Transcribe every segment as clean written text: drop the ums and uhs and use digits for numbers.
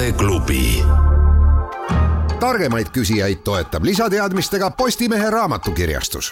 Vareklubi. Targemaid küsijaid toetab lisateadmistega Postimehe raamatukirjastus.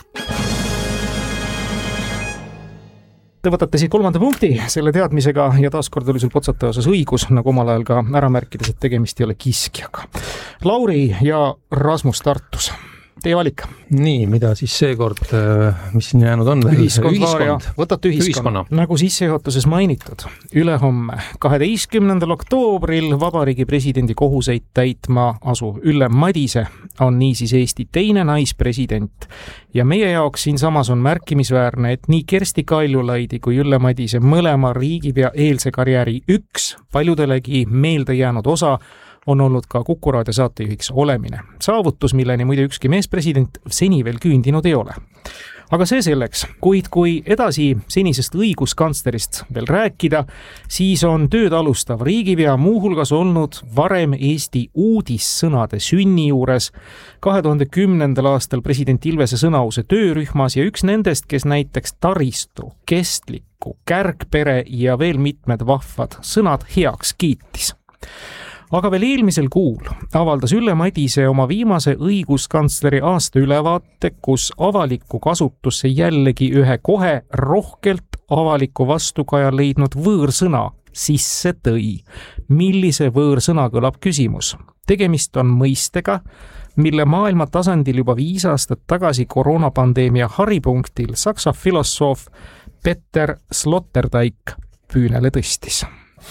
Te võtate siit 3. punkti selle teadmisega ja taaskord oli sul Potsataja osas õigus, nagu omal ajal ka ära märkides, et tegemist ei ole kiskjaga. Lauri ja Rasmus Tartus. Teie valik. Nii, mida siis seekord, mis siin jäänud on? Ühiskond. Võtate ühiskonna. Nagu sissejuhatuses mainitud, ülehomme 12. oktoobril Vabariigi presidendi kohuseid täitma asuv Ülle Madise on niisiis Eesti teine naispresident. Ja meie jaoks siin samas on märkimisväärne, et nii Kersti Kaljulaidi kui Ülle Madise mõlema riigipea eelse karjääri üks paljudelegi meelde jäänud osa on olnud ka Kuku Raadio saatejuhiks olemine. Saavutus, milleni muide ükski meespresident seni veel küündinud ei ole. Aga see selleks, kuid kui edasi senisest õiguskantslerist veel rääkida, siis on tööd alustav riigipea muuhulgas olnud varem Eesti uudissõnade sünni juures 2010. aastal president Ilvese sõnause töörühmas ja üks nendest, kes näiteks taristu, kestliku, kärgpere ja veel mitmed vahvad sõnad heaks kiitis. Aga veel eelmisel kuul avaldas Ülle Madise oma viimase õiguskantsleri aasta ülevaate, kus avalikku kasutusse jällegi ühe kohe rohkelt avaliku vastukaja leidnud võõrsõna sisse tõi. Millise võõrsõna kõlab küsimus? Tegemist on mõistega, mille maailma tasandil juba 5 aastat tagasi koroonapandeemia haripunktil saksa filosoof Peter Sloterdijk püünele tõstis.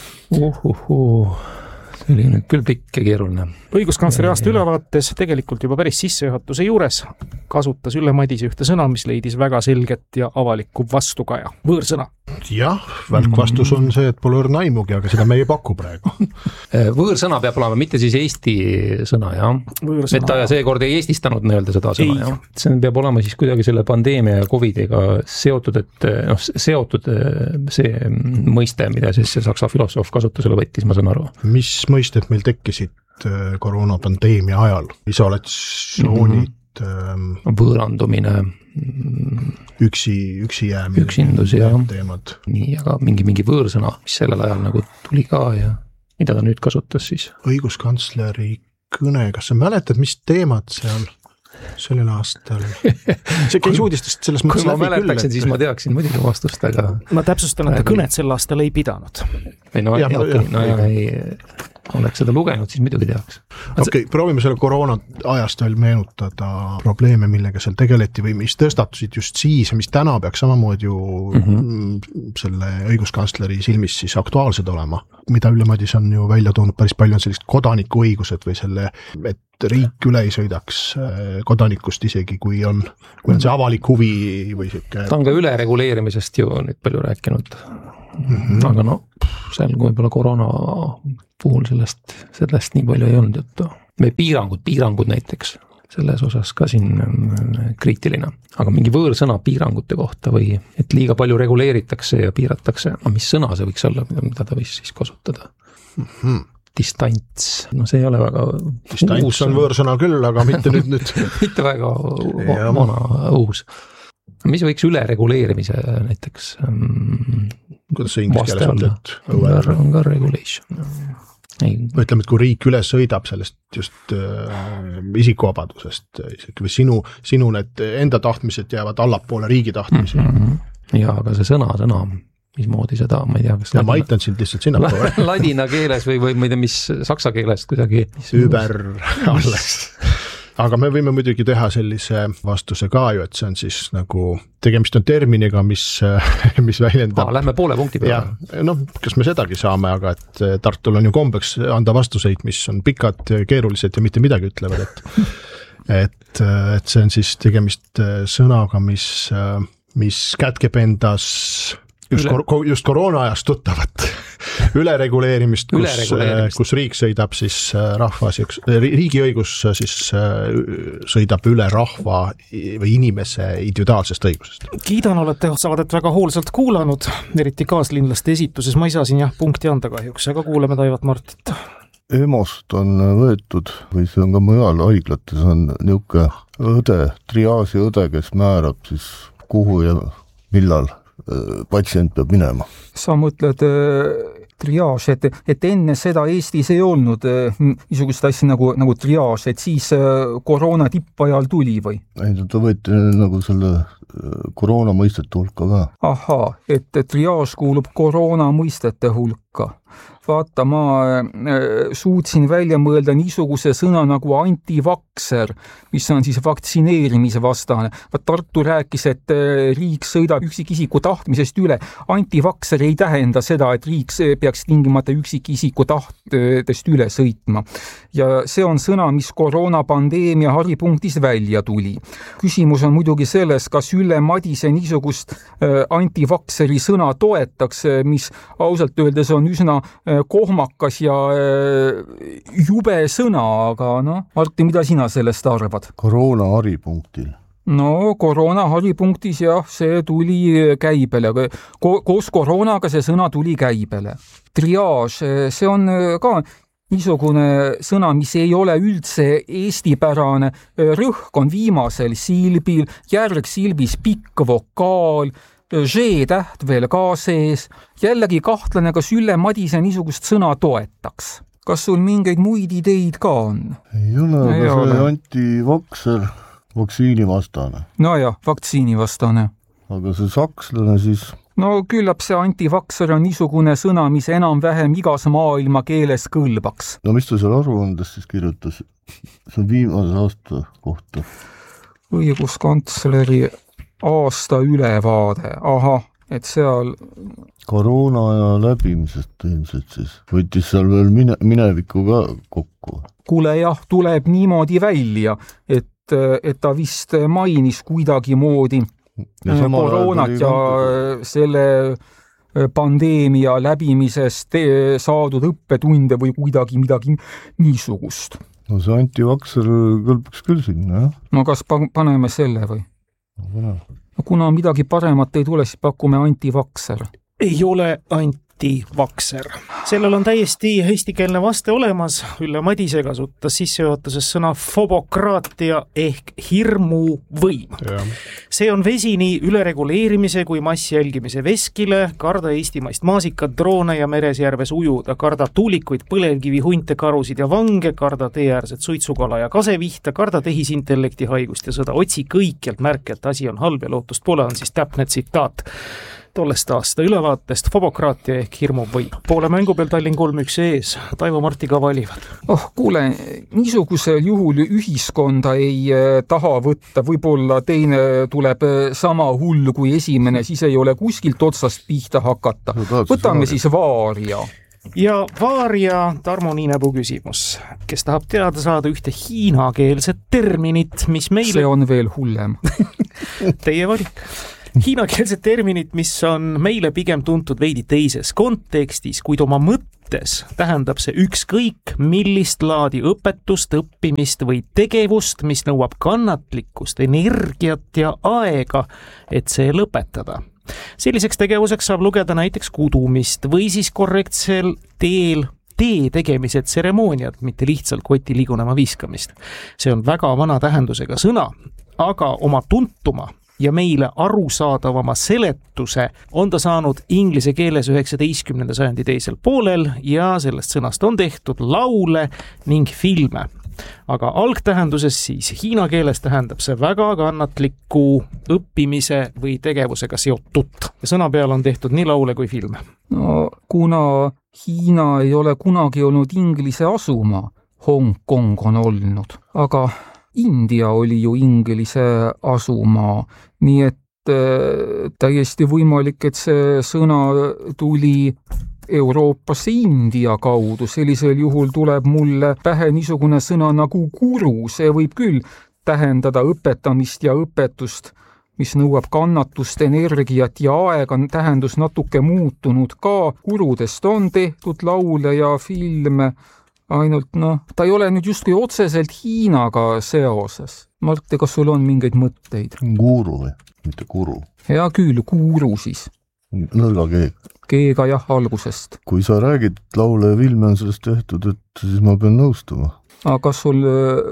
See oli nüüd küll pikk ja keeruline. Õiguskantsleri aasta ülevaates tegelikult juba päris sissejuhatuse juures kasutas Ülle Madise ühte sõna, mis leidis väga selget ja avalikku vastukaja. Võõrsõna. Jah, välkvastus on see, et pole õrna aimugi, aga seda me ei paku praegu. Võõrsõna peab olema, mitte siis Eesti sõna, jah? Et ta seekord ei eestistanud nii-öelda seda sõna, jah? See peab olema siis kuidagi selle pandeemia ja COVIDiga seotud, seotud see mõiste, mida siis see saksa filosoof kasutusele võttis, ma saan aru. Mis mõisted meil tekkisid koroonapandeemia ajal? Isolatsioonid, võõrandumine, üksi jäämine, üksindus ja teemad. Nii, aga mingi võõrsõna, mis sellel ajal nagu tuli ka ja mida ta nüüd kasutas siis? Õiguskantsleri kõne, kas sa mäletad, mis teemad seal sellel aastal? See käis uudistest selles mõttes läbi küll. Kui ma mäletaksin, siis ma teaksin muidugi vastust, aga... Ma täpsustan, et kõnet sel aastal ei pidanud. Oleks seda lugenud, siis muidugi teaks. Okei, proovime selle koroona ajast veel meenutada probleeme, millega seal tegeleti või mis tõstatusid just siis ja mis täna peaks samamoodi ju selle õiguskantsleri silmis siis aktuaalsed olema. Mida Ülle Madis on ju välja toonud päris palju on sellist kodanikuõigused või selle, et riik üle ei sõidaks kodanikust isegi, kui on see avalik huvi või siuke... Ta on ka ülereguleerimisest ju nüüd palju rääkinud. Aga seal kui võib-olla koroona puhul sellest nii palju ei olnud juttu. Või piirangud näiteks, selles osas ka siin kriitiline. Aga mingi võõrsõna piirangute kohta või et liiga palju reguleeritakse ja piiratakse, mis sõna see võiks olla, mida ta võis siis kasutada? Distants, see ei ole väga Distants uus. On võõrsõna küll, aga mitte nüüd. Mitte väga vana uus. Mis võiks ülereguleerimise näiteks? Kuidas see inglise keeles on? On ka regulation. Ütleme, et kui riik üle sõidab sellest just isikuvabadusest või sinu need enda tahtmised jäävad allapoole riigi tahtmisi. Ja, aga see sõna, mismoodi seda, ma ei tea, kas... Ja ma aitan sind lihtsalt sinna poole. Ladina keeles või ma ei tea, mis saksa keeles kuidagi... Über alles. Aga me võime muidugi teha sellise vastuse ka ju, et see on siis nagu, tegemist on terminiga, mis väljendab... Lähme poole punkti peale. Kas me sedagi saame, aga et Tartul on ju kombeks anda vastuseid, mis on pikad, keerulised ja mitte midagi ütlevad, et see on siis tegemist sõnaga, mis kätkeb endas just koroona ajast tuttavat ülereguleerimist, kus riik sõidab siis riigiõigus siis sõidab üle rahva või inimese individuaalsest õigusest. Kiidan, olete saadet väga hoolsalt kuulanud, eriti kaaslinlaste esituses. Ma ei saa siin punkti anda kahjuks, aga kuuleme Taivat Martit. EMO-st on võetud, või see on ka mujal haiglates, on niuke triaasi õde, kes määrab siis kuhu ja millal patsient peab minema. Sa mõtled triaaž, et enne seda Eestis ei olnud niisugust asja nagu triaaž, et siis koroona tippajal tuli või? Ei, ta võeti nagu selle koroona mõistete hulka ka. Ahaa, et triaaž kuulub koroona mõistete hulka. Vaata, ma suutsin välja mõelda niisuguse sõna nagu antivakser, mis on siis vaktsineerimise vastane. Tartu rääkis, et riik sõidab üksikisiku tahtmisest üle. Antivakser ei tähenda seda, et riik peaks tingimata üksikisiku tahtest üle sõitma. Ja see on sõna, mis koroonapandeemia haripunktis välja tuli. Küsimus on muidugi selles, kas Ülle Madise niisugust antivakseri sõna toetaks, mis ausalt öeldes on üsna kohmakas ja jube sõna, aga Martti, mida sina sellest arvad? Koroona haripunktil. No koroona haripunktis jah, see tuli käibele. Koos koroonaga see sõna tuli käibele. Triaaž, see on ka niisugune sõna, mis ei ole üldse eestipärane. Rõhk on viimasel silbil, järgsilbis pikk vokaal, G-täht veel ka sees. Jällegi kahtlane, kas Ülle Madise niisugust sõna toetaks. Kas sul mingeid muid ideid ka on? Ei ole, aga see antivakser, vaktsiinivastane. No jah, vaktsiinivastane. Aga see sakslane siis... No küllap see antivakser on niisugune sõna, mis enam-vähem igas maailma keeles kõlbaks. No mis ta seal aruandes siis kirjutas? See on viimase aasta kohta. Õiguskantsleri aasta ülevaade. Ahah, et seal... Koroona ja läbimisest ilmselt siis. Võttis seal veel mineviku ka kokku. Kuule jah, tuleb niimoodi välja, et ta vist mainis kuidagi moodi koroonat ja selle pandeemia läbimisest saadud õppetunde või kuidagi midagi niisugust. No see antivakser kõlbaks küll sinna, jah? No kas paneme selle või? No, kuna midagi paremat ei tule, siis pakume antivakser. Ei ole antivakser. Sellel on täiesti eestikeelne vaste olemas. Ülle Madise kasutas sissejuhatuses sõna fobokraatia ehk hirmu võim. Ja. See on vesi nii ülereguleerimise kui massjälgimise veskile, karda eestimaist maasikat, droone ja meresjärves ujuda, karda tuulikuid, põlevkivi, hunte, karusid ja vange, karda teeäärset suitsukala ja kasevihta, karda tehisintellekti haigust ja sõda. Otsi kõikjalt märke, et asi on halb ja lootust pole, on siis täpne tsitaat tollest aasta ülevaatest fobokraatia ehk hirmu või. Poole mängu peal Tallinn 3-1 ees, Taivo Marti ka valivad. Kuule, niisugusel juhul ühiskonda ei taha võtta, võib-olla teine tuleb sama hull kui esimene, siis ei ole kuskilt otsast pihta hakata. Võtame siis Vaaria. Ja Vaaria Tarmo Niinepuu küsimus, kes tahab teada saada ühte hiinakeelset terminit, mis meile... See on veel hullem. Teie valik. Hiinakeelset terminit, mis on meile pigem tuntud veidi teises kontekstis, kuid oma mõttes tähendab see ükskõik millist laadi õpetust, õppimist või tegevust, mis nõuab kannatlikkust, energiat ja aega, et see lõpetada. Selliseks tegevuseks saab lugeda näiteks kudumist või siis korrektsel tee tegemise tseremooniat, mitte lihtsalt koti ligunema viskamist. See on väga vana tähendusega sõna, aga oma tuntuma ja meile arusaadavama seletuse on ta saanud inglise keeles 19. sajandi teisel poolel ja sellest sõnast on tehtud laule ning filme. Aga algtähenduses siis hiina keeles tähendab see väga kannatliku õppimise või tegevusega seotut. Ja sõna peal on tehtud nii laule kui filme. No, kuna Hiina ei ole kunagi olnud Inglise asumaa, Hongkong on olnud, aga India oli ju Inglise asumaa, nii et täiesti võimalik, et see sõna tuli Euroopasse India kaudu. Sellisel juhul tuleb mulle pähe niisugune sõna nagu guru. See võib küll tähendada õpetamist ja õpetust, mis nõuab kannatust, energiat ja aega. Tähendus natuke muutunud ka. Gurudest on tehtud laule ja filme. Ainult ta ei ole nüüd justkui otseselt Hiinaga seoses. Martti, kas sul on mingeid mõtteid? Guru või? Mitte guru. Hea küll, guru siis. Nõrga keeg. Keega jah, algusest. Kui sa räägid, laule ja filme on sellest tehtud, et siis ma pean nõustuma. Aga kas sul...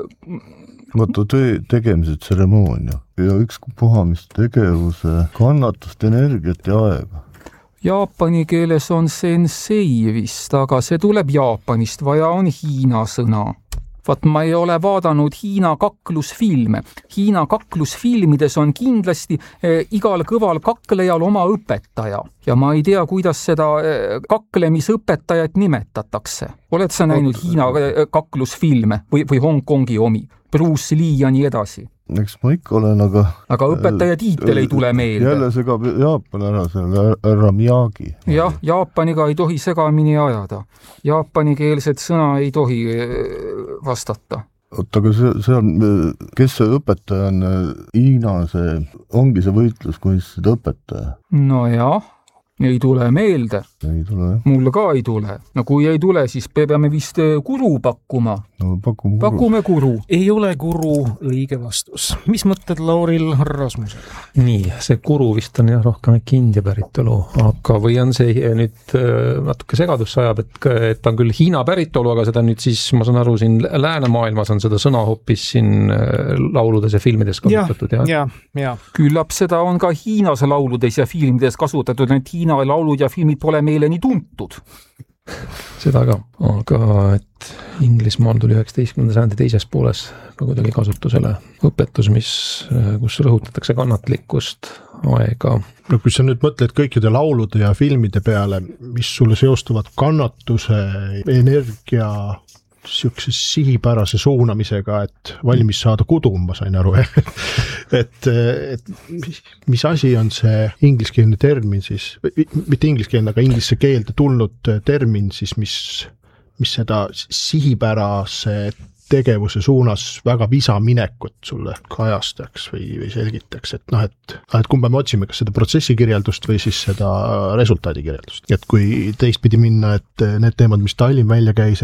Vaata tegemise tseremoonia ja ükspuha mis tegevuse kannatust, energiat ja aega. Jaapani keeles on sensei vist, aga see tuleb Jaapanist, vaja on Hiina sõna. Vaat ma ei ole vaadanud Hiina kaklusfilme. Hiina kaklusfilmides on kindlasti igal kõval kaklejal oma õpetaja. Ja ma ei tea, kuidas seda kaklemisõpetajat nimetatakse. Oled sa näinud Hiina kaklusfilme või Hongkongi omi? Bruce Lee ja nii edasi. Eks ma ikka olen, aga õpetaja tiitel ei tule meelde. Jälle segab Jaapan ära selle härra Miyagi. Jah, Jaapaniga ei tohi segamini ajada. Jaapanikeelset sõna ei tohi vastata. Oota, aga see on, kes see õpetaja on? Hiina ongi see võitluskunstide õpetaja? No jah. Ei tule meelde. Ei tule. Mul ka ei tule. No kui ei tule, siis peame vist guru pakkuma. No, pakume guru. Ei ole guru õige vastus. Mis mõtted Lauril Rasmusel? Nii, see guru vist on jah rohkem äkki India päritolu, aga või on see nüüd natuke segadus sajab, et on küll Hiina päritolu, aga seda nüüd siis, ma saan aru, siin läänemaailmas on seda sõna hoopis siin lauludes ja filmides kasutatud. Ja. Küllap seda on ka Hiinas lauludes ja filmides kasutatud, et Hiina laulud ja filmid pole meile nii tuntud. Seda ka, aga et Inglismaal tuli 19. sajandi teises pooles kuidagi kasutusele õpetus, kus rõhutatakse kannatlikkust, aega. No kui sa nüüd mõtled kõikide laulude ja filmide peale, mis sulle seostuvad kannatuse, energia, siukse sihipärase suunamisega, et valmis saada kudum, ma sain aru. et mis asi on see ingliskeelne termin siis, mitte ingliskeelne, aga inglise keelde tulnud termin siis, mis seda sihipärase tegevuse suunas väga visaminekut sulle kajastaks või selgitaks, et kumba me otsime, kas seda protsessi kirjeldust või siis seda resultaadi kirjeldust. Et kui teistpidi minna, et need teemad, mis Tallinn välja käis,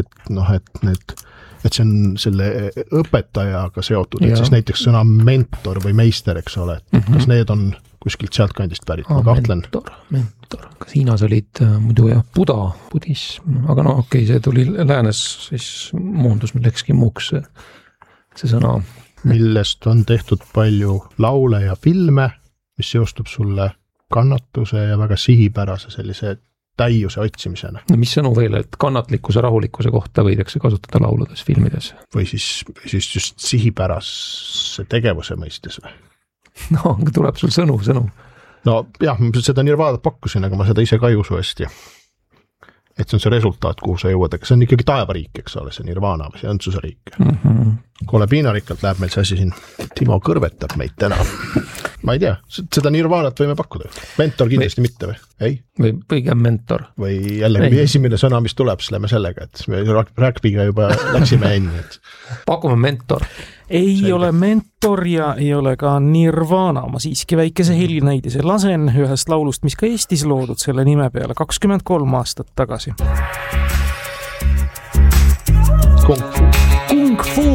et see on selle õpetajaga seotud, et siis näiteks sõna mentor või meister, eks ole, et kas need on kuskilt sealt kandist pärit, ma kahtlen. Mentor. Kas Hiinas olid muidu Buda, budism, aga no okei, see tuli läänes, siis muundus millekski muuks see sõna. Millest on tehtud palju laule ja filme, mis seostub sulle kannatuse ja väga sihipärase sellise täiuse otsimisena. No mis sõnu veel, et kannatlikkuse, rahulikkuse kohta võidakse kasutada lauludes, filmides? Või siis just sihipärase tegevuse mõistes või? No, tuleb sul sõnu. No jah, seda Nirvadat pakkusin, aga ma seda ise ka ei usu hästi. Et see on see resultaat, kuhu sa jõuad, aga see on ikkagi taevariik, eks ole, see Nirvana või see õndsusariik. Kole piinarikkalt läheb meil see asi siin. Timo kõrvetab meid täna. Ma ei tea, seda Nirvanat võime pakkuda. Mentor kindlasti mitte või? Ei? Või pigem mentor. Või jällegi esimene sõna, mis tuleb, siis lähme sellega, et me rugbyga juba läksime enne. Pakume mentor. Ei ole mentor ja ei ole ka Nirvana. Ma siiski väikese helinäidise lasen ühest laulust, mis ka Eestis loodud selle nime peale 23 aastat tagasi. Kung Fu!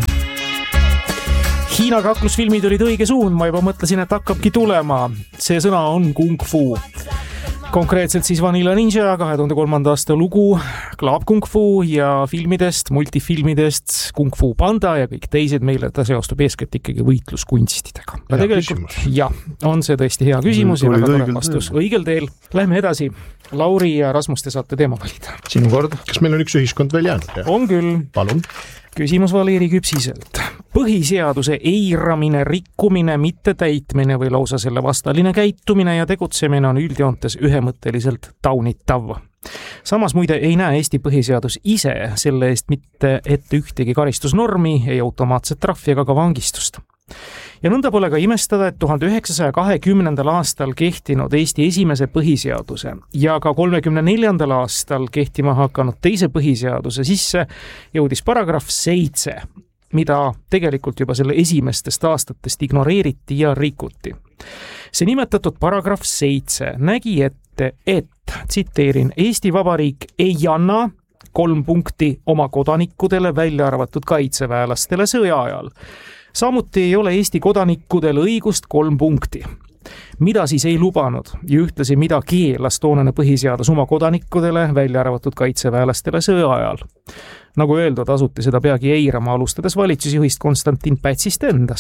Hiina kaklusfilmid olid õige suund, ma juba mõtlesin, et hakkabki tulema. See sõna on Kung Fu. Konkreetselt siis Vanilla Ninja 2003. aasta lugu, Club Kung Fu ja filmidest, multifilmidest Kung Fu Panda ja kõik teised meile ta seostub eeskätt ikkagi võitluskunstidega. Ja tegelikult, jah, on see tõesti hea küsimus ja väga tore vastus. Õigel teel. Lähme edasi. Lauri ja Rasmus, te saate teema valida. Sinu kord. Kas meil on üks ühiskond veel jäänud? Ja? On küll. Palun. Küsimus Valeri Küpsiselt. Põhiseaduse eiramine, rikkumine, mitte täitmine või lausa selle vastaline käitumine ja tegutsemine on üldjoontes ühemõtteliselt taunitav. Samas muide ei näe Eesti põhiseadus ise selle eest mitte ette ühtegi karistusnormi, ei automaatset trahvi ega ka vangistust. Ja nõnda pole ka imestada, et 1920. aastal kehtinud Eesti esimese põhiseaduse ja ka 34. aastal kehtima hakanud teise põhiseaduse sisse jõudis paragrahv 7, mida tegelikult juba selle esimestest aastatest ignoreeriti ja rikuti. See nimetatud paragrahv 7 nägi ette, et, tsiteerin, Eesti Vabariik ei anna 3 punkti oma kodanikudele välja arvatud kaitseväelastele sõja ajal. Samuti ei ole Eesti kodanikudel õigust 3 punkti. Mida siis ei lubanud ja ühtlasi mida keelas toonane põhiseadus oma kodanikudele välja arvatud kaitseväelastele sõja ajal? Nagu öeldud, asuti seda peagi eirama, alustades valitsusjuhist Konstantin Pätsist endast.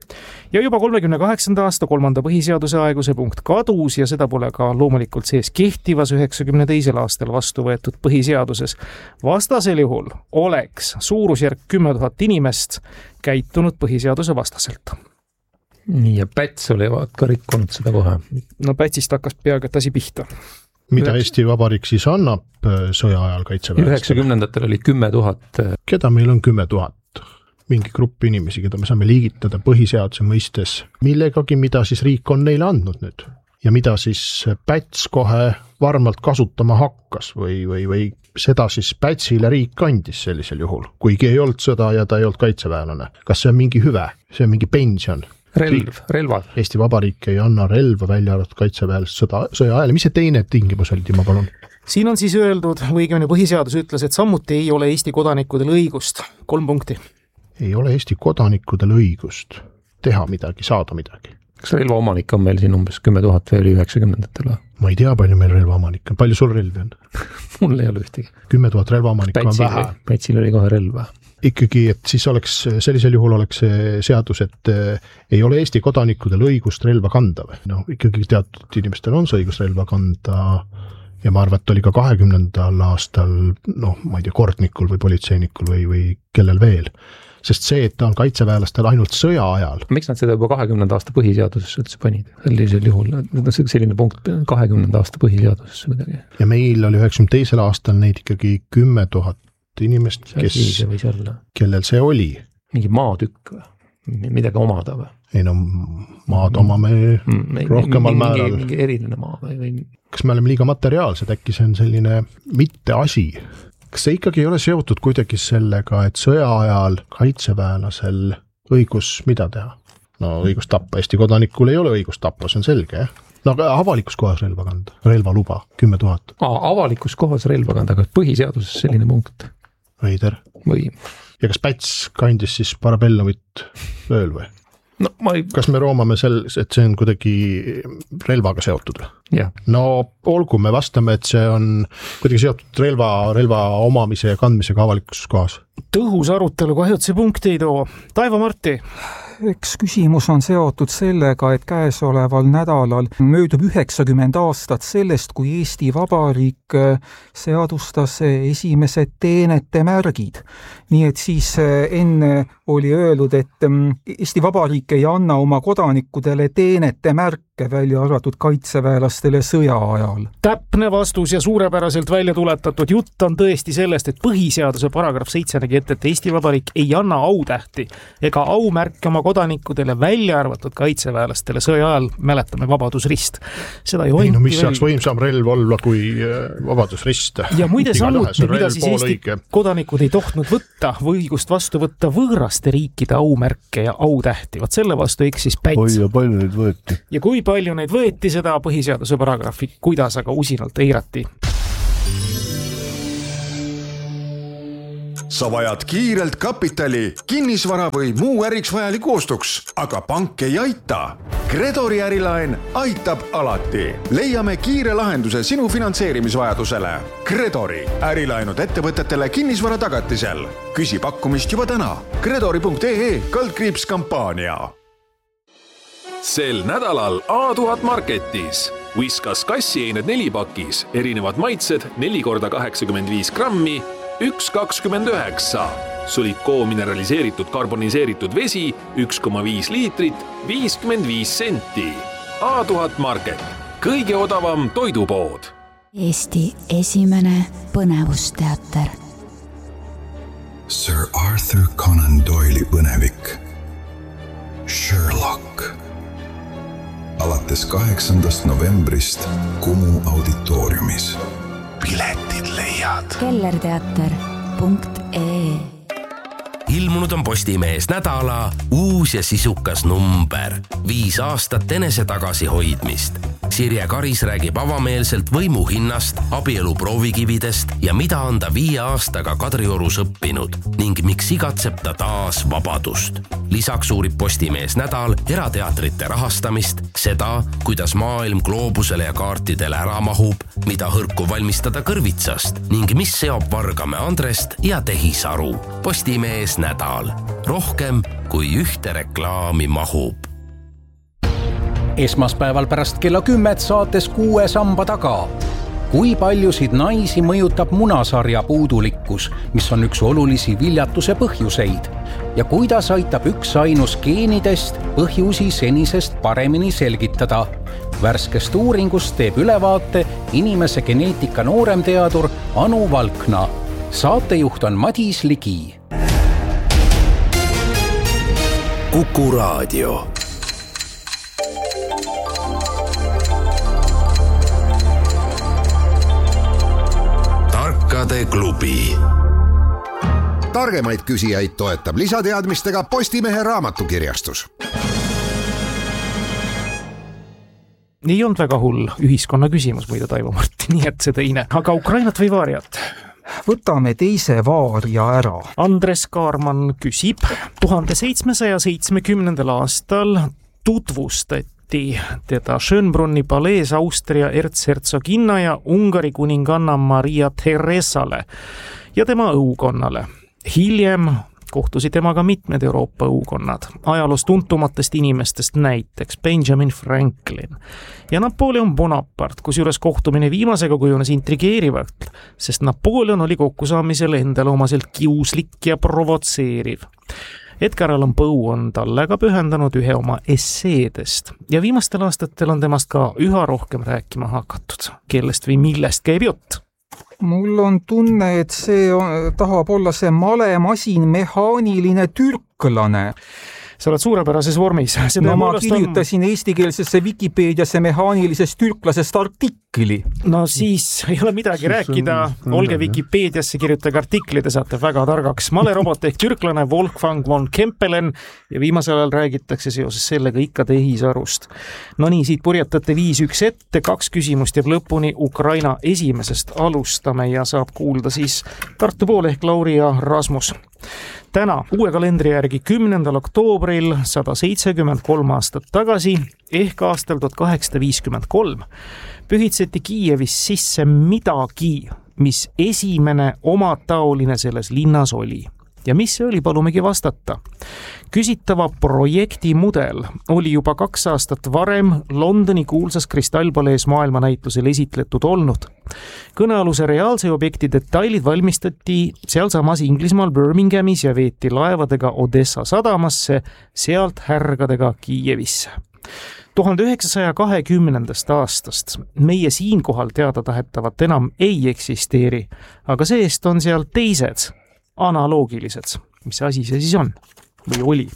Ja juba 38. aasta 3. põhiseaduse aegu see punkt kadus ja seda pole ka loomulikult sees kehtivas 92. aastal vastu võetud põhiseaduses. Vastasel juhul oleks suurusjärk 10 000 inimest käitunud põhiseaduse vastaselt. Nii, ja Päts oli ka rikkunud seda kohe. No Pätsist hakkas peaaegu et asi pihta. Mida Eesti Vabariik siis annab sõja ajal kaitseväelastele? 90-ndatel oli 10 000. Keda meil on 10 000? Mingi grupp inimesi, keda me saame liigitada põhiseaduse mõistes millegagi, mida siis riik on neile andnud nüüd. Ja mida siis Päts kohe varmalt kasutama hakkas või seda siis Pätsile riik andis sellisel juhul, kuigi ei olnud sõda ja ta ei olnud kaitseväelane. Kas see on mingi hüve? See on mingi pension? Relvad. Eesti Vabariik ei anna relva välja arvatud kaitseväelast sõja ajal. Mis see teine tingimus oli, ma palun? Siin on siis öeldud, või õigemini põhiseadus ütles, et samuti ei ole Eesti kodanikudel õigust. 3 punkti. Ei ole Eesti kodanikudel õigust teha midagi, saada midagi. Kas relvaomanik on meil siin umbes 10 000 või 90-ndatel? Ma ei tea, palju meil relvaomanik on. Palju sul relvi on? Mul ei ole ühtegi. 10 000 relvaomanik on vähe. Pätsil oli kohe relva. Ikkagi, et siis oleks, sellisel juhul oleks see seadus, et ei ole Eesti kodanikudel õigust relva kanda või? No ikkagi teatud inimestel on see õigus relva kanda ja ma arvan, et oli ka 20. aastal, ma ei tea, kordnikul või politseinikul või kellel veel. Sest see, et ta on kaitseväelastel ainult sõja ajal. Miks nad seda juba 20. aasta põhiseadusesse üldse panid? Sellisel juhul, selline punkt 20. aasta põhiseadusesse midagi. Ja meil oli 92. aastal neid ikkagi 10 000 inimest, kellel see oli. Mingi maatükk või? Midagi omada või? Ei no, maad omame rohkemal määral. Mingi eriline maa või? Kas me oleme liiga materiaalsed, äkki see on selline mitte asi? Kas see ikkagi ei ole seotud kuidagi sellega, et sõja ajal kaitseväelasel õigus mida teha? No õigus tappa, Eesti kodanikul ei ole õigus tappa, see on selge, jah? No aga avalikus kohas relva kanda, relvaluba, 10 000. Avalikus kohas relva kanda, aga põhiseaduses selline punkt. Veider. Või. Ja kas Päts kandis siis parabellumit ööl või? No, kas me roomame et see on kuidagi relvaga seotud või? Ja. No olgu, me vastame, et see on kuidagi seotud relva omamise ja kandmisega avalikus kohas. Tõhus arutelu, kahjud see punkti ei too. Taivo Marti. Eks küsimus on seotud sellega, et käesoleval nädalal möödub 90 aastat sellest, kui Eesti Vabariik seadustas esimesed teenete märgid. Nii et siis enne oli öeldud, et Eesti Vabariik ei anna oma kodanikudele teenete märke välja arvatud kaitseväelastele sõja ajal. Täpne vastus ja suurepäraselt välja tuletatud jutt on tõesti sellest, et põhiseaduse paragrahv 7 nägi ette, et Eesti Vabariik ei anna autähti ega aumärke oma kodanikudele välja arvatud kaitseväelastele sõja ajal, mäletame Vabadusrist. Seda ju ei, no mis saaks võimsam relv olla kui Vabadusrist? Ja muide samuti, mida siis Eesti kodanikud ei tohtnud võtta või õigust vastu võtta võõraste riikide aumärke ja autähti. Vaat selle vastu eksis Päts. Oi, ja palju neid võeti? Ja kui palju neid võeti, seda põhiseaduse paragrahvi, kuidas aga usinalt eirati. Sa vajad kiirelt kapitali, kinnisvara või muu äriks vajaliku ostuks, aga pank ei aita. Gredori ärilaen aitab alati. Leiame kiire lahenduse sinu finantseerimisvajadusele. Gredori ärilaenud ettevõtetele kinnisvara tagatisel. Küsi pakkumist juba täna. Gredori.ee/kampaania. Sel nädalal A1000 Marketis. Whiskas kassieined 4 pakis, erinevad maitsed 4x85 grammi, 1,29. Sulikoo mineraliseeritud karboniseeritud vesi 1,5 liitrit, 55 senti. A1000 Market, kõige odavam toidupood. Eesti esimene põnevusteater. Sir Arthur Conan Doyle'i põnevik. Sherlock. Alates 8. novembrist Kumu auditooriumis. Piletid leiad. kellerteater.ee. Ilmunud on Postimehes nädala uus ja sisukas number. 5 aastat enese tagasihoidmist. Sirje Karis räägib avameelselt võimu hinnast, abielu proovikividest ja mida on ta 5 aastaga Kadriorus õppinud ning miks igatseb ta taas vabadust. Lisaks uurib Postimehes nädal erateatrite rahastamist, seda, kuidas maailm gloobusele ja kaartidele ära mahub, mida hõrku valmistada kõrvitsast ning mis seob Vargamäe Andrest ja Tehisaru. Postimehes nädal. Rohkem kui ühte reklaami mahub. Esmaspäeval pärast kella 10 saates 6 samba taga. Kui paljusid naisi mõjutab munasarja puudulikkus, mis on üks olulisi viljatuse põhjuseid? Ja kuidas aitab üks ainus geenidest põhjusi senisest paremini selgitada? Värskest uuringust teeb ülevaate inimese geneetika nooremteadur Anu Valkna. Saatejuht on Madis Ligi. Kuku Raadio. Klubi. Targemaid küsijaid toetab lisateadmistega Postimehe raamatukirjastus. Ei olnud väga hull ühiskonna küsimus muide Taivo Martti, nii et see teine. Aga Ukrainat või Vaariat? Võtame teise Vaaria ära. Andres Kaarman küsib, 1770. aastal tutvustati teda Schönbrunni palees Austria ertshertsoginna ja Ungari kuninganna Maria Theresale ja tema õukonnale. Hiljem kohtusid temaga mitmed Euroopa õukonnad, ajaloos tuntumatest inimestest näiteks Benjamin Franklin ja Napoleon Bonaparte, kusjuures kohtumine viimasega kujunes intrigeerivalt, sest Napoleon oli kokkusaamisel endale omaselt kiuslik ja provotseeriv. Edgar Allan Poe on talle ka pühendanud ühe oma esseedest ja viimastel aastatel on temast ka üha rohkem rääkima hakatud. Kellest või millest käib jutt? Mul on tunne, et see tahab olla see malemasin mehaaniline türklane. Sa oled suurepärases vormis. No ma kirjutasin eestikeelsesse Wikipeediasse mehaanilisest türklasest artikli. No siis ei ole midagi rääkida. Olge Wikipeediasse, kirjutage artiklid ja saate väga targaks. Malerobot ehk türklane Wolfgang von Kempelen ja viimasel ajal räägitakse seoses sellega ikka tehisarust. No nii, siit purjetate 5-1 ette, 2 küsimust jääb lõpuni Ukraina esimesest alustame ja saab kuulda siis Tartu pool ehk Lauri ja Rasmus. Täna uue kalendri järgi 10. oktoobril 173 aastat tagasi ehk aastal 1853 pühitseti Kiievis sisse midagi, mis esimene omataoline selles linnas oli. Ja mis see oli, palumegi vastata. Küsitava projekti mudel oli juba 2 aastat varem Londoni kuulsas kristallpalees maailmanäitusel esitletud olnud. Kõnealuse reaalse objekti detailid valmistati sealsamas Inglismaal Birminghamis ja veeti laevadega Odessa sadamasse, sealt härgadega Kiievisse. 1920. aastast meie siinkohal teada tahetavat enam ei eksisteeri, aga seest on seal teised analoogilised. Mis asi see siis on? Või oli?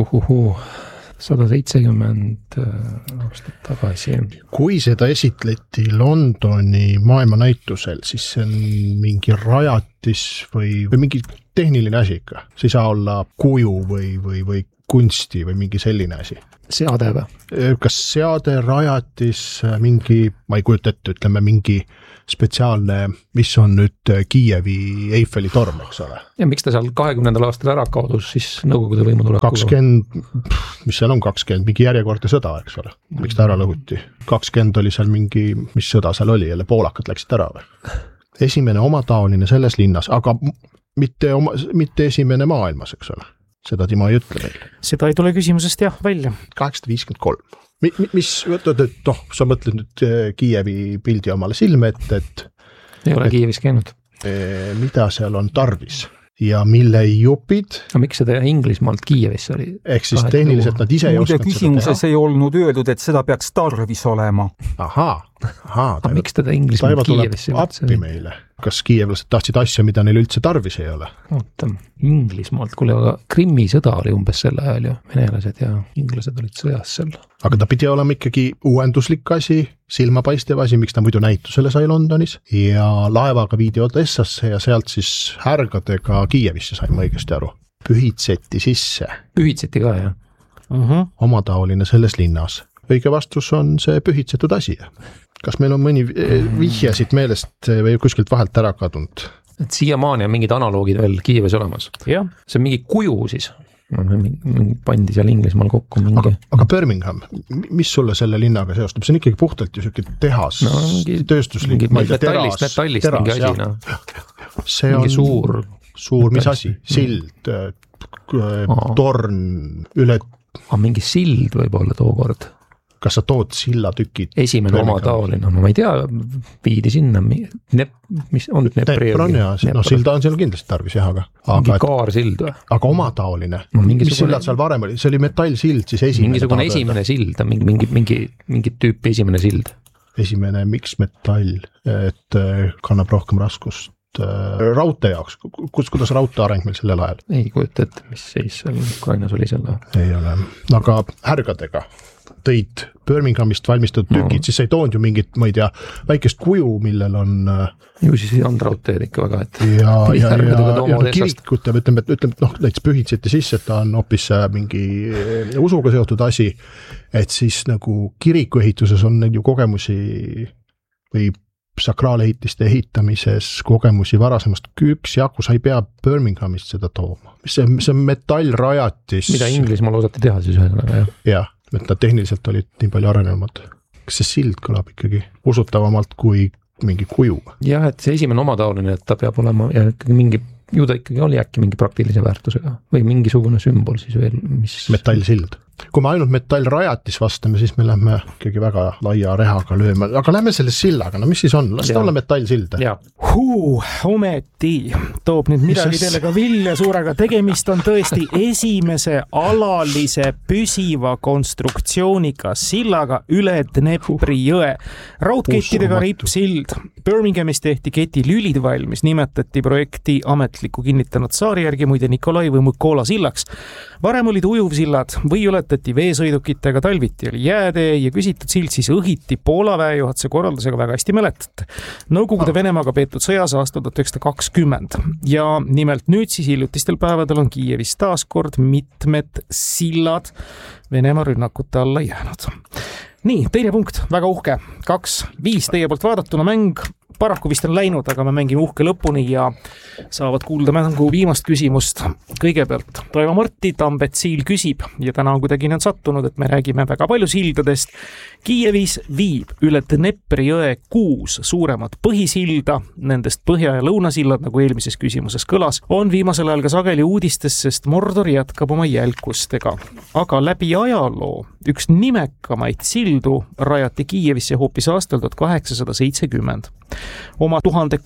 170 aastat tagasi. Kui seda esitleti Londoni maailmanäitusel, siis see on mingi rajatis või mingi tehniline asi ikka. See ei saa olla kuju või kunsti või mingi selline asi. Seade või? Kas seade, rajatis, mingi, ma ei kujuta ette, ütleme mingi spetsiaalne, mis on nüüd Kiievi Eiffeli torm, eks ole. Ja miks ta seal 20. aastal ära kaodus, siis nõukogude võimu tuleb 20, mis seal on 20, mingi järjekordne sõda, eks ole. Miks ta ära lõhuti? 20 oli seal mingi, mis sõda seal oli, jälle poolakad läksid ära või? Esimene omataoline selles linnas, aga mitte esimene maailmas, eks ole. Seda Timo ei ütle meil. Seda ei tule küsimusest jah välja. 853. Mis, sa mõtled nüüd Kiievi pildi omale silme ette, et ei ole Kiievis käinud. Mida seal on tarvis ja mille jupid. No miks seda Inglismaalt Kiievisse oli? Ehk siis tehniliselt nad ise ei osanud seda teha. Küsimuses ei olnud öeldud, et seda peaks tarvis olema. Ahaa. Miks teda Inglismaalt Kiievisse? Taivo tuleb appi meile. Kas kiievlased tahtsid asja, mida neil üldse tarvis ei ole? Oota, Inglismaalt, kuule, aga Krimmi sõda oli umbes selle ajal ju, venelased ja inglased olid sõjas seal. Aga ta pidi olema ikkagi uuenduslik asi, silmapaistev asi, miks ta muidu näitusele sai Londonis ja laevaga viidi Odessasse ja sealt siis härgadega Kiievisse sain ma õigesti aru. Pühitseti sisse. Pühitseti ka, jah. Omataoline selles linnas. Õige vastus on see pühitsetud asi. Kas meil on mõni vihje siit meelest või kuskilt vahelt ära kadunud? Et siiamaani on mingid analoogid veel Kiievis olemas. Ja. See on mingi kuju siis. Pandi seal Inglismaal kokku mingi. Aga Birmingham, mis sulle selle linnaga seostub? See on ikkagi puhtalt ju selline tehas, tööstuslik. Metallist mingi asi. See on suur, mis asi? Sild, torn üle. Mingi sild võib olla tookord. Kas sa tood sillatükid? Esimene oma taoline, no ma ei tea, viidi sinna, mis on Dnepri? Silda on seal kindlasti tarvis jah, aga mingi kaarsild või? Aga oma taoline, mis sillad seal varem oli? See oli metallsild, siis esimene. Mingisugune esimene sild, mingi tüüpi esimene sild. Esimene miks metall, et kannab rohkem raskust raudtee jaoks, kuidas raudtee areng meil sellel ajal? Ei kujuta ette, mis seis seal Ukrainas oli selle? Ei ole, aga härgadega tõid Birminghamist valmistatud tükid, siis sa ei toonud ju mingit, ma ei tea, väikest kuju, millel on ju siis ei olnud raudteed ikka väga, et ja kirikut ja ütleme, et näiteks pühitseti sisse, et ta on hoopis mingi usuga seotud asi, et siis nagu kirikuehituses on neil ju kogemusi või sakraalehitiste ehitamises kogemusi varasemast üksjagu, sa ei pea Birminghamist seda tooma. See metallrajatis. Mida Inglismaal osati teha siis ühesõnaga, jah? Jah, et nad tehniliselt olid nii palju arenenumad. Kas see sild kõlab ikkagi usutavamalt kui mingi kuju? Jah, et see esimene omataoline, et ta peab olema ja mingi, ju ta ikkagi oli äkki mingi praktilise väärtusega või mingisugune sümbol siis veel, mis... Metallsild. Kui me ainult metallrajatis vastame, siis me lähme ikkagi väga laia rehaga lööme, aga lähme selle sillaga, no mis siis on? Las ta olla metallsilda. Ometi toob nüüd midagi teile ka Vilja Suurega. Tegemist on tõesti esimese alalise püsiva konstruktsiooniga sillaga üle Dnepri jõe. Raudkettidega rippsild. Birminghamis tehti keti lülid valmis, nimetati projekti ametlikku kinnitanud saari järgi muide Nikolai või Mykola sillaks. Varem olid ujuvsillad või ületati veesõidukitega, talviti oli jäätee ja küsitud sild siis õhiti Poola väejuhatuse korraldusega, väga hästi mäletate. Nõukogude Venemaaga peetud sõjas aastal 1920 ja nimelt nüüd siis hiljutistel päevadel on Kiievis taaskord mitmed sillad Venemaa rünnakute alla jäänud. Nii, teine punkt, väga uhke, 2-5 teie poolt vaadatuna mäng. Paraku vist on läinud, aga me mängime uhke lõpuni ja saavad kuulda mängu viimast küsimust. Kõigepealt Toivo Marti Tambet Siil küsib ja täna on kuidagi nüüd sattunud, et me räägime väga palju sildadest. Kiievis viib üle Dnepri jõe 6 suuremat põhisilda, nendest põhja- ja lõunasillad, nagu eelmises küsimuses kõlas, on viimasel ajal ka sageli uudistes, sest Mordor jätkab oma jälkustega. Aga läbi ajaloo üks nimekamaid sildu rajati Kiievisse hoopis aastal 1870. Oma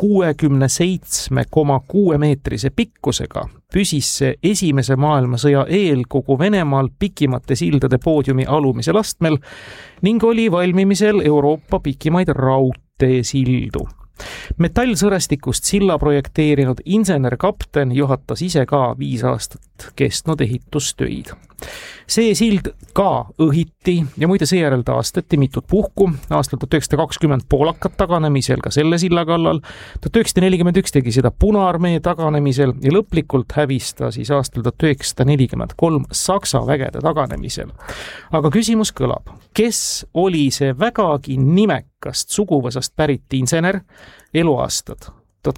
1067,6 meetrise pikkusega püsis see esimese maailmasõja eel kogu Venemaal pikimate sildade poodiumi alumisel astmel ning oli valmimisel Euroopa pikimaid raudteesildu. Metallsõrestikust silla projekteerinud insener-kapten juhatas ise ka 5 aastat kestnud ehitustöid. See sild ka õhiti ja muide seejärel taastati mitut puhku. Aastal 1920 poolakad taganemisel ka selle silla kallal. 1941 tegi seda Punaarmee taganemisel ja lõplikult hävista siis aastal 1943 Saksa vägede taganemisel. Aga küsimus kõlab, kes oli see vägagi nimekast suguvõsast pärit insener, eluaastad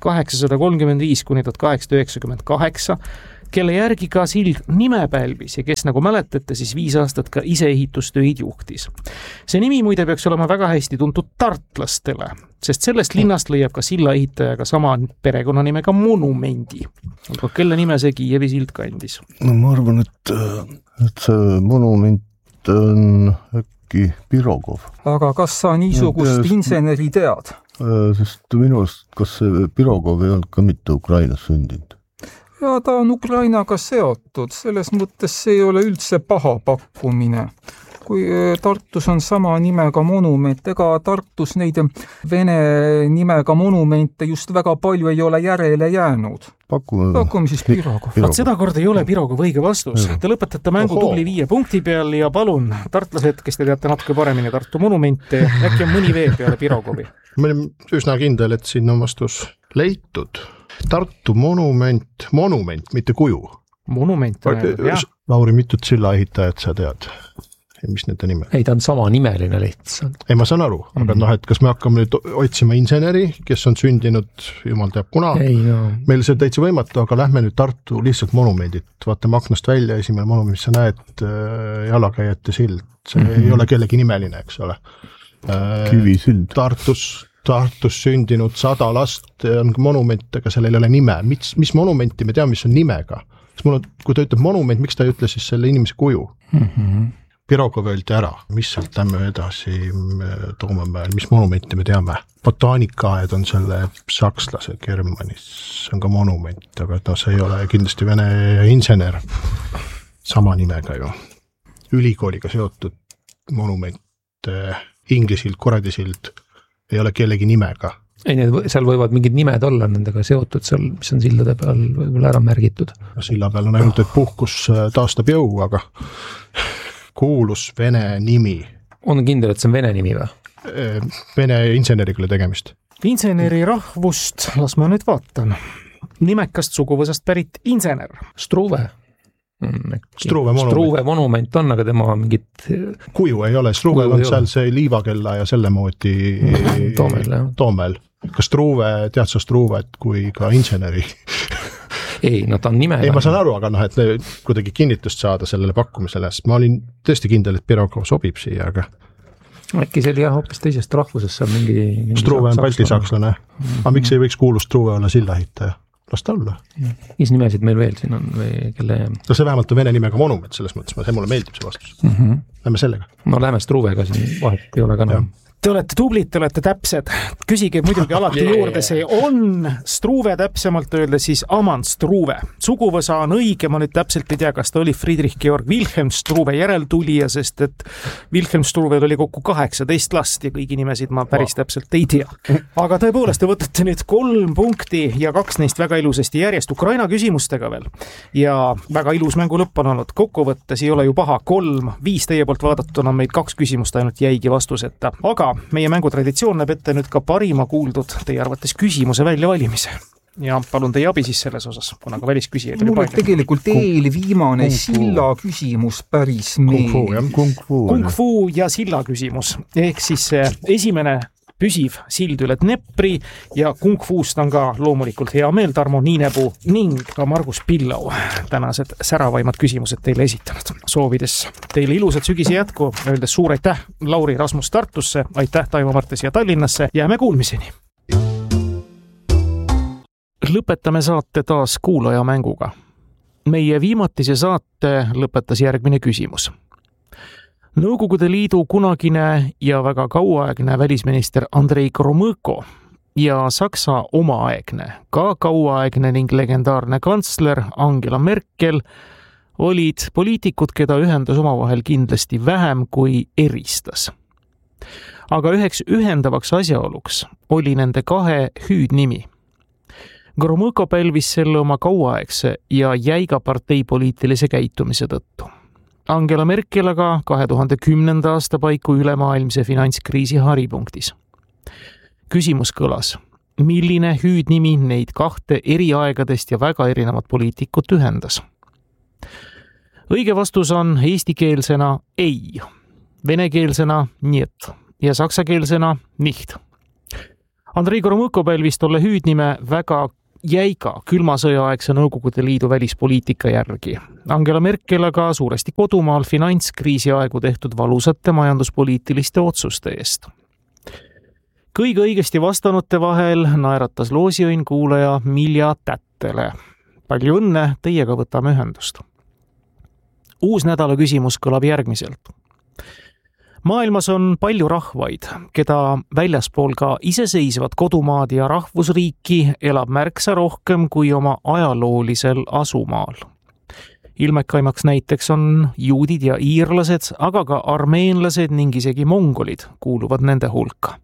1835 kuni 1898, kelle järgi ka sild nime pälvis ja kes, nagu mäletate, siis 5 aastat ka ise ehitustöid juhtis. See nimi muide peaks olema väga hästi tuntud tartlastele, sest sellest linnast leiab ka silla ehitajaga sama perekonnanimega monumendi. Aga kelle nime see Kiievi sild kandis? No ma arvan, et see monument on äkki Pirogov. Aga kas sa niisugust inseneri tead? Sest minust, kas see Pirogov ei olnud ka mitte Ukrainas sündinud? Ja ta on Ukrainaga seotud, selles mõttes see ei ole üldse paha pakkumine. Kui Tartus on sama nimega monument, ega Tartus neid vene nimega monumente just väga palju ei ole järele jäänud. Pakume siis Pirogov. Seda kord ei ole Pirogov õige vastus. Te lõpetate mängu tubli 5 punkti peal ja palun, tartlased, kes te teate natuke paremini Tartu monumente, äkki on mõni veel peale Pirogovi? Ma olin üsna kindel, et siin on vastus leitud. Tartu monument, mitte kuju. Monument, jah. Lauri, mitut silla ehitajat sa tead? Mis nende nime? Ei, ta on sama nimeline lihtsalt. Ei, ma saan aru, aga et kas me hakkame nüüd otsima inseneri, kes on sündinud, jumal teab kuna. Meil see täitsa võimatu, aga lähme nüüd Tartu lihtsalt monumendid. Vaatame aknast välja, esimene monument, mis sa näed, jalakäijate sild. See ei ole kellegi nimeline, eks ole. Kivisild. Tartus sündinud 100 last on monument, aga sellel ei ole nime. Mis monumenti me teame, mis on nimega? mul on, kui ta ütleb monument, miks ta ei ütle siis selle inimese kuju? Pirogov öeldi ära, mis sealt lämme edasi Toomemäel, mis monumenti me teame? Botaanikaaed on selle sakslase Germanis, see on ka monument, aga see ei ole kindlasti vene insener, sama nimega ju. Ülikooliga seotud monument, Inglisild, Koradisild ei ole kellegi nimega. Ei, seal võivad mingid nimed olla nendega seotud seal, mis on sildade peal võib-olla ära märgitud. Silla peal on ainult, et puhkus taastab jõu, aga kuulus vene nimi. On kindel, et see on vene nimi või? Vene inseneriga tegemist. Inseneri rahvust, las ma nüüd vaatan. Nimekast suguvõsast pärit insener. Struve. Struve monument on, aga tema mingit... Kuju ei ole, Struve on seal see liivakella ja selle moodi Toomel. Kas Struve, tead sa Struvet kui ka inseneri? Ei, no ta on nimega. Ei, ma saan aru, aga et kuidagi kinnitust saada sellele pakkumisele, sest ma olin tõesti kindel, et Pirogov sobib siia, aga... Äkki see oli hoopis teisest rahvusest seal mingi Struve on baltisakslane. Aga miks ei võiks kuulu Struve olla sillahitaja? Las ta olla. Mis nimesid meil veel siin on või kelle... No see vähemalt on vene nimega monument, selles mõttes, see mulle meeldib see vastus. Lähme sellega. No lähme Struvega siin vahet ei ole ka enam. Te olete tublid, te olete täpsed. Küsige muidugi alati juurde, see on Struve täpsemalt öeldes siis Amann Struve. Suguvõsa on õige, ma nüüd täpselt ei tea, kas ta oli Friedrich Georg Wilhelm Struve järeltulija, sest et Wilhelm Struvel oli kokku 18 last ja kõigi nimesid ma päris täpselt ei tea. Aga tõepoolest, te võtate nüüd 3 punkti ja 2 neist väga ilusasti järjest Ukraina küsimustega veel. Ja väga ilus mängu lõpp on olnud. Kokkuvõttes ei ole ju paha 3, 5 teie poolt vaadatuna meid 2 küsimust ainult jäigi vastuseta. Aga meie mängutraditsioon näeb ette nüüd ka parima kuuldud teie arvates küsimuse väljavalimise. Ja palun teie abi siis selles osas, kuna ka välisküsijaid oli palju. Tegelikult eelviimane silla küsimus päris meeldib. Kung fu ja silla küsimus. Ehk siis esimene püsiv sild üle Dnepri ja Kung Fuust on ka loomulikult hea meel Tarmo Niinepuu ning ka Margus Pillau tänased säravaimad küsimused teile esitanud. Soovides teile ilusat sügise jätku, öeldes suur aitäh Lauri Rasmus Tartusse, aitäh Taivo Martes ja Tallinnasse, jääme kuulmiseni. Lõpetame saate taas kuulaja mänguga. Meie viimatise saate lõpetas järgmine küsimus. Nõukogude Liidu kunagine ja väga kauaaegne välisminister Andrei Gromõko ja Saksa omaaegne, ka kauaaegne ning legendaarne kantsler Angela Merkel olid poliitikud, keda ühendas omavahel kindlasti vähem kui eristas. Aga üheks ühendavaks asjaoluks oli nende 2 hüüdnimi. Gromõko pälvis selle oma kauaaegse ja jäiga parteipoliitilise käitumise tõttu. Angela Merkel aga 2010. aasta paiku ülemaailmse finantskriisi haripunktis. Küsimus kõlas, milline hüüdnimi neid 2 eri aegadest ja väga erinevat poliitikut ühendas? Õige vastus on eestikeelsena ei, venekeelsena niet ja saksakeelsena nicht. Andrei Gromõko pälvis tolle hüüdnime väga jäiga külma sõjaaegse Nõukogude Liidu välispoliitika järgi. Angela Merkel aga suuresti kodumaal finantskriisi aegu tehtud valusate majanduspoliitiliste otsuste eest. Kõige õigesti vastanute vahel naeratas loosiõnn kuulaja Milja Tättele. Palju õnne, teiega võtame ühendust. Uus nädala küsimus kõlab järgmiselt. Maailmas on palju rahvaid, keda väljaspool ka iseseisvat kodumaad ja rahvusriiki elab märksa rohkem kui oma ajaloolisel asumaal. Ilmekaimaks näiteks on juudid ja iirlased, aga ka armeenlased ning isegi mongolid kuuluvad nende hulka.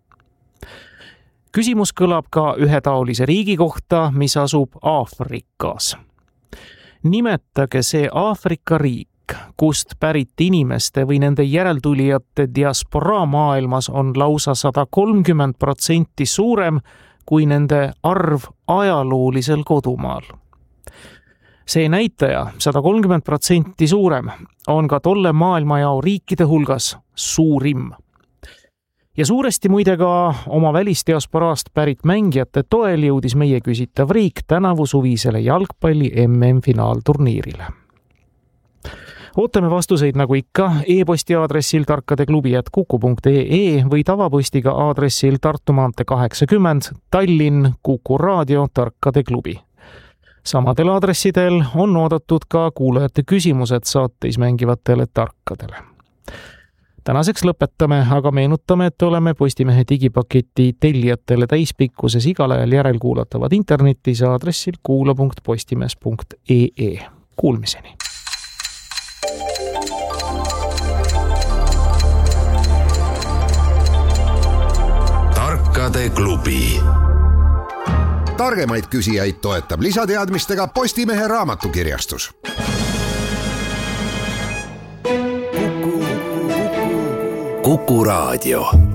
Küsimus kõlab ka ühetaolise riigi kohta, mis asub Aafrikas. Nimetage see Aafrika riik, kust pärit inimeste või nende järeltulijate diasporaa maailmas on lausa 130% suurem kui nende arv ajaloolisel kodumaal. See näitaja, 130% suurem, on ka tolle maailmajao riikide hulgas suurim. Ja suuresti muide ka oma välisdiasporaast pärit mängijate toel jõudis meie küsitav riik tänavu suvisele jalgpalli MM-finaalturniirile. Ootame vastuseid nagu ikka e-posti aadressil tarkadeklubi@kuku.ee või tavapostiga aadressil Tartu maantee 80 Tallinn Kuku Raadio Tarkade Klubi. Samadel aadressidel on oodatud ka kuulajate küsimused saates mängivatele tarkadele. Tänaseks lõpetame, aga meenutame, et oleme Postimehe digipaketi tellijatele täispikkuses igal ajal järelkuulatavad internetis aadressil kuula.postimees.ee. Kuulmiseni! Tarkade klubi. Targemaid küsijaid toetab lisateadmistega Postimehe raamatukirjastus. Kuku Raadio.